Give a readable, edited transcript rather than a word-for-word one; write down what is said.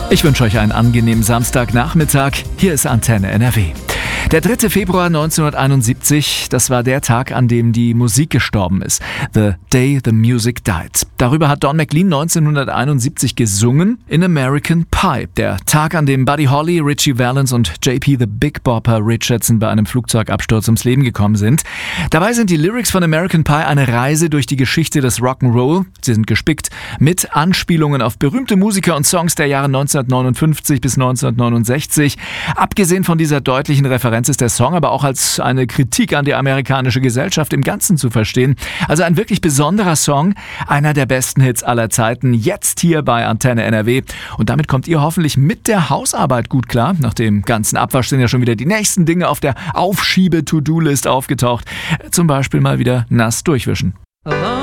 Ich wünsche euch einen angenehmen Samstagnachmittag. Hier ist Antenne NRW. Der 3. Februar 1971, das war der Tag, an dem die Musik gestorben ist. The Day the Music Died. Darüber hat Don McLean 1971 gesungen in American Pie. Der Tag, an dem Buddy Holly, Ritchie Valens und JP the Big Bopper Richardson bei einem Flugzeugabsturz ums Leben gekommen sind. Dabei sind die Lyrics von American Pie eine Reise durch die Geschichte des Rock'n'Roll. Sie sind gespickt mit Anspielungen auf berühmte Musiker und Songs der Jahre 1959 bis 1969. Abgesehen von dieser deutlichen Referenz ist der Song aber auch als eine Kritik an die amerikanische Gesellschaft im Ganzen zu verstehen. Also ein wirklich besonderer Song, einer der besten Hits aller Zeiten, jetzt hier bei Antenne NRW. Und damit kommt ihr hoffentlich mit der Hausarbeit gut klar. Nach dem ganzen Abwasch sind ja schon wieder die nächsten Dinge auf der Aufschiebe-To-Do-List aufgetaucht. Zum Beispiel mal wieder nass durchwischen.